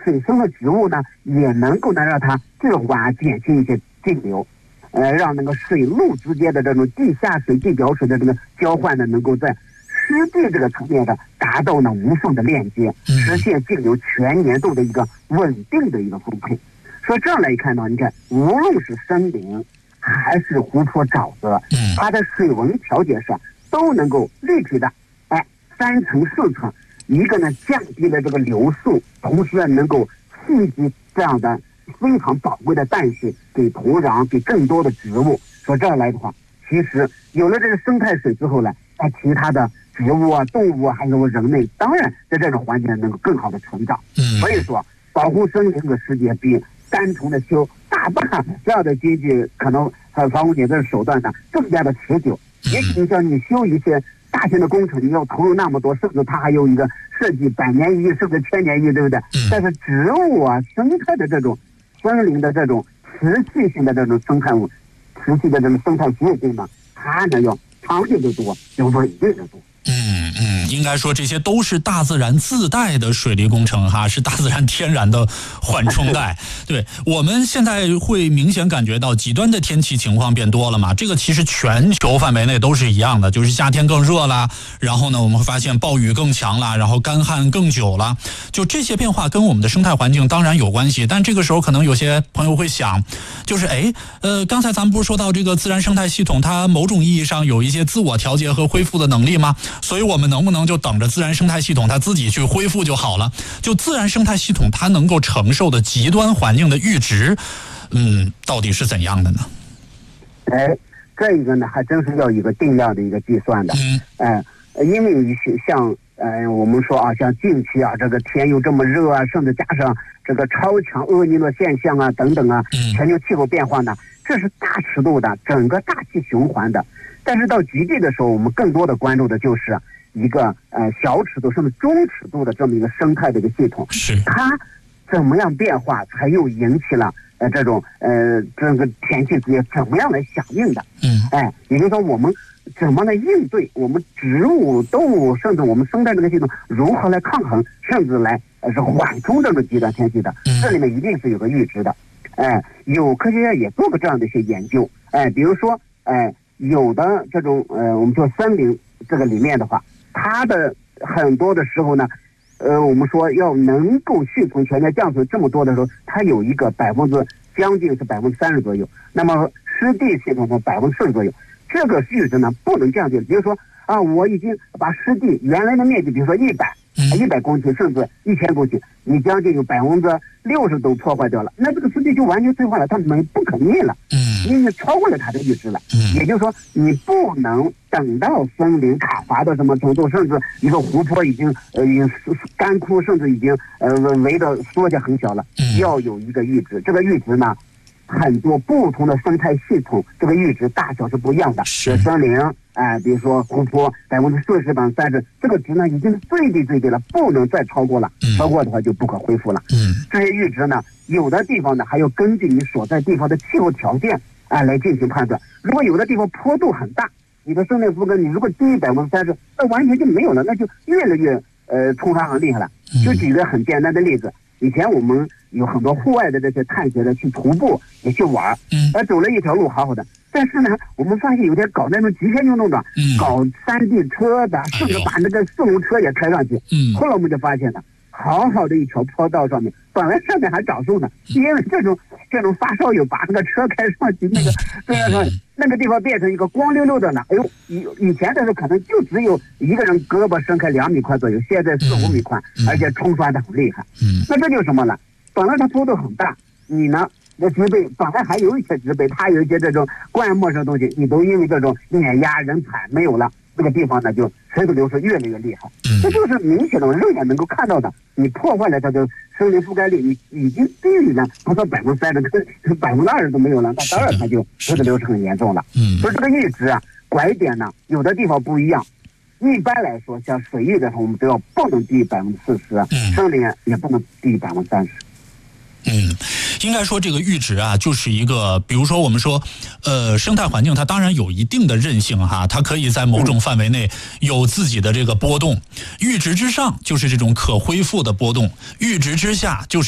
水生的植物呢，也能够让它滞缓减轻一些径流，让那个水陆之间的这种地下水、地表水的这个交换呢，能够在湿地这个层面的达到呢无缝的链接，实现径流全年度的一个稳定的一个分配。所以这样来看呢，你看无论是森林还是湖泊沼泽，它的水文调节上都能够立体的3层4层，一个呢降低了这个流速，同时能够蓄积这样的非常宝贵的氮水给土壤，给更多的植物。说这样来的话，其实有了这个生态水之后呢，其他的植物啊、动物啊，还有人类，当然在这种环境能够更好的成长。所以说，保护森林的世界比单纯的修大坝这样的经济可能防护减灾的手段呢更加的持久。也许像你修一些大型的工程，你要投入那么多，甚至它还有一个设计100年一遇，甚至1000年一遇，对不对？但是植物啊、生态的这种森林的这种持续性的这种生态物、持续的这种生态服务功能，它呢要长久的多，要稳定的多。 应该说这些都是大自然自带的水利工程哈，是大自然天然的缓冲带。对，我们现在会明显感觉到极端的天气情况变多了嘛，这个其实全球范围内都是一样的，就是夏天更热啦，然后呢我们会发现暴雨更强啦，然后干旱更久啦，就这些变化跟我们的生态环境当然有关系。但这个时候可能有些朋友会想，就是刚才咱们不是说到这个自然生态系统它某种意义上有一些自我调节和恢复的能力吗？所以我们能不能就等着自然生态系统它自己去恢复就好了？就自然生态系统它能够承受的极端环境的阈值，到底是怎样的呢？ 这一个呢还真是要一个定量的一个计算的。因为像我们说啊，像近期啊，这个天又这么热啊，甚至加上这个超强厄尼诺现象啊等等啊，全球气候变化呢，这是大尺度的整个大气循环的。但是到极地的时候，我们更多的关注的就是一个小尺度甚至中尺度的这么一个生态的一个系统，它怎么样变化，才又引起了这种这个天气之间怎么样来响应的。也就是说我们怎么来应对，我们植物、动物甚至我们生态这个系统如何来抗衡，甚至来是缓冲这种极端天气的。这里面一定是有个阈值的。有科学家也做过这样的一些研究。比如说有的这种我们说森林这个里面的话，它的很多的时候呢，我们说要能够蓄存全年降水这么多的时候，它有一个将近是30%左右，那么湿地系统的40%左右，这个阈值呢不能降低。比如说啊，我已经把湿地原来的面积，比如说100公顷甚至1000公顷，你将近有60%都破坏掉了，那这个湿地就完全退化了，它不可逆了。因为超过了它的阈值了。也就是说，你不能等到森林砍伐到什么程度，甚至一个湖泊已经干枯，甚至已经围的缩小很小了，要有一个阈值。这个阈值呢，很多不同的生态系统这个阈值大小是不一样的。森林比如说湖泊40%、30%，这个值呢已经是最低了，不能再超过了。超过的话就不可恢复了。这些阈值呢，有的地方呢还要根据你所在地方的气候条件来进行判断。如果有的地方坡度很大，你的生态覆盖你如果低于30%，那完全就没有了，那就越来越冲刷很厉害了。就举个很简单的例子，以前我们有很多户外的这些探险的去徒步也去玩，走了一条路好好的，但是呢我们发现有点搞那种极限运动的，搞山地车的，甚至把那个4轮车也开上去。后来我们就发现了，好好的一条坡道上面，本来上面还长树呢，因为这种发烧友把那个车开上去，那个地方变成一个光溜溜的了。以前的时候可能就只有一个人胳膊伸开2米宽左右，现在4、5米宽，而且冲刷的很厉害。那这就是什么了？本来它坡度很大，你呢那植被本来还有一些植被，它有一些这种灌木上的东西，你都因为这种碾压人踩没有了，这个地方呢就水土流失越来越厉害。这就是明显的肉眼能够看到的，你破坏了它的森林覆盖率，你已经低于了不说30%，跟20%都没有了，那当然它就水土流失很严重了。所以这个阈值拐点呢有的地方不一样。一般来说，像水域的话，我们都要不能低于40%，森林也不能低于30%。 应该说这个阈值就是一个，比如说我们说生态环境它当然有一定的韧性哈，它可以在某种范围内有自己的这个波动，阈值之上就是这种可恢复的波动，阈值之下就是